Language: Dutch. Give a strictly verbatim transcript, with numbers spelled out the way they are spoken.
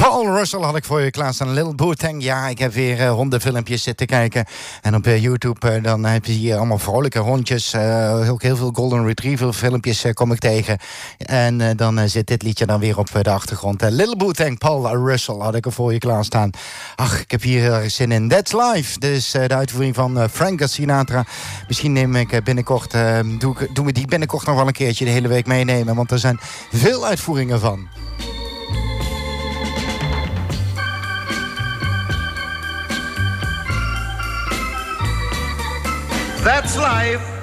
Paul Russell had ik voor je klaarstaan. Little Booteng. Ja, ik heb weer uh, hondenfilmpjes zitten kijken. En op uh, YouTube uh, dan heb je hier allemaal vrolijke hondjes. Uh, ook heel veel Golden Retriever filmpjes uh, kom ik tegen. En uh, dan uh, zit dit liedje dan weer op uh, de achtergrond. Uh, Little Booteng, Paul Russell had ik er voor je klaarstaan. Ach, ik heb hier heel erg zin in. That's Life. Dus uh, de uitvoering van uh, Frank Sinatra. Misschien neem ik uh, binnenkort, uh, doe ik, doen we die binnenkort nog wel een keertje de hele week meenemen. Want er zijn veel uitvoeringen van. That's life.